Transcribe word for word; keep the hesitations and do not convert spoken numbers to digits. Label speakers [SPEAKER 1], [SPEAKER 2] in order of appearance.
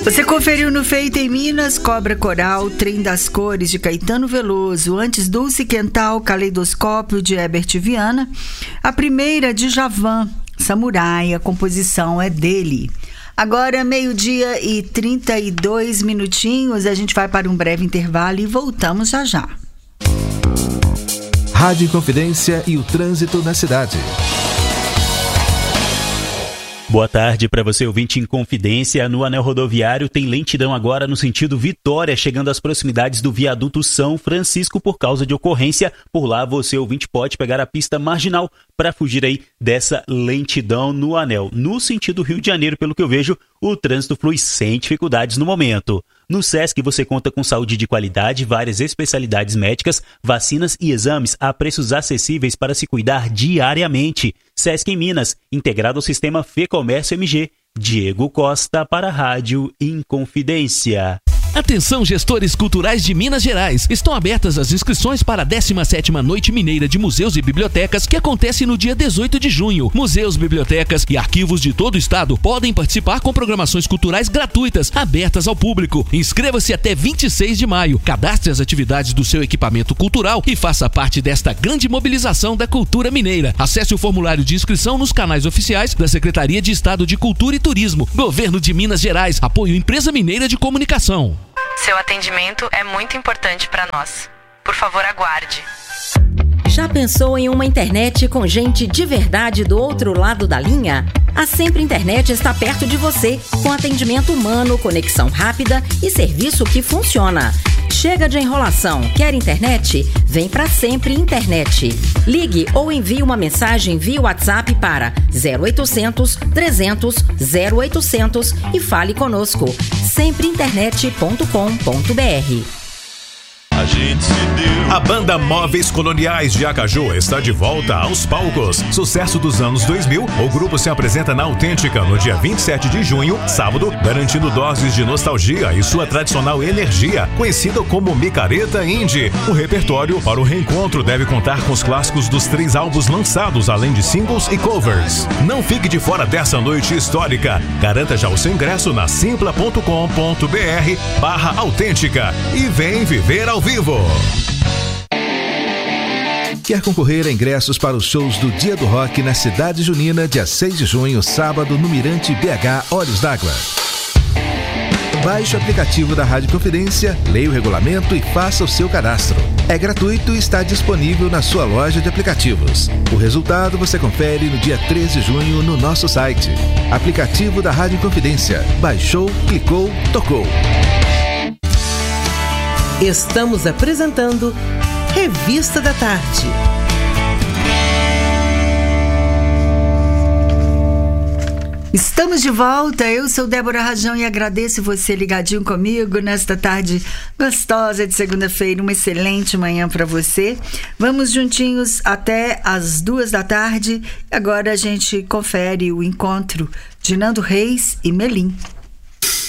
[SPEAKER 1] Você conferiu no Feito em Minas, Cobra Coral, Trem das Cores, de Caetano Veloso, antes Dulce Quental, Caleidoscópio, de Herbert Viana, a primeira de Djavan, Samurai, a composição é dele. Agora, meio-dia e trinta e dois minutinhos, a gente vai para um breve intervalo e voltamos já já.
[SPEAKER 2] Rádio Inconfidência e o trânsito na cidade.
[SPEAKER 3] Boa tarde para você, ouvinte Inconfidência. No anel rodoviário tem lentidão agora no sentido Vitória, chegando às proximidades do viaduto São Francisco por causa de ocorrência. Por lá você, ouvinte, pode pegar a pista marginal para fugir aí dessa lentidão no anel. No sentido Rio de Janeiro, pelo que eu vejo, o trânsito flui sem dificuldades no momento. No SESC você conta com saúde de qualidade, várias especialidades médicas, vacinas e exames a preços acessíveis para se cuidar diariamente. SESC em Minas, integrado ao sistema Fê Comércio M G. Diego Costa para a Rádio Inconfidência.
[SPEAKER 4] Atenção, gestores culturais de Minas Gerais. Estão abertas as inscrições para a décima sétima Noite Mineira de Museus e Bibliotecas, que acontece no dia dezoito de junho. Museus, bibliotecas e arquivos de todo o estado podem participar com programações culturais gratuitas, abertas ao público. Inscreva-se até vinte e seis de maio. Cadastre as atividades do seu equipamento cultural e faça parte desta grande mobilização da cultura mineira. Acesse o formulário de inscrição nos canais oficiais da Secretaria de Estado de Cultura e Turismo. Governo de Minas Gerais. Apoio Empresa Mineira de Comunicação.
[SPEAKER 5] Seu atendimento é muito importante para nós. Por favor, aguarde.
[SPEAKER 6] Já pensou em uma internet com gente de verdade do outro lado da linha? A Sempre Internet está perto de você, com atendimento humano, conexão rápida e serviço que funciona. Chega de enrolação. Quer internet? Vem pra Sempre Internet. Ligue ou envie uma mensagem via WhatsApp para zero oitocentos, trezentos, zero oitocentos e fale conosco. sempre internet ponto com ponto br.
[SPEAKER 7] A gente se deu. A banda Móveis Coloniais de Acaju está de volta aos palcos. Sucesso dos anos dois mil, o grupo se apresenta na Autêntica no dia vinte e sete de junho, sábado, garantindo doses de nostalgia e sua tradicional energia, conhecida como Micareta Indie. O repertório para o reencontro deve contar com os clássicos dos três álbuns lançados, além de singles e covers. Não fique de fora dessa noite histórica. Garanta já o seu ingresso na simpla ponto com ponto br barra autêntica e vem viver ao vivo.
[SPEAKER 2] Quer concorrer a ingressos para os shows do Dia do Rock na Cidade Junina, dia seis de junho, sábado, no Mirante B H Olhos d'Água? Baixe o aplicativo da Rádio Confidência, leia o regulamento e faça o seu cadastro. É gratuito e está disponível na sua loja de aplicativos. O resultado você confere no dia treze de junho no nosso site. Aplicativo da Rádio Confidência. Baixou, clicou, tocou.
[SPEAKER 8] Estamos apresentando Revista da Tarde.
[SPEAKER 1] Estamos de volta, eu sou Débora Rajão e agradeço você ligadinho comigo nesta tarde gostosa de segunda-feira, uma excelente manhã para você. Vamos juntinhos até as duas da tarde, agora a gente confere o encontro de Nando Reis e Melim.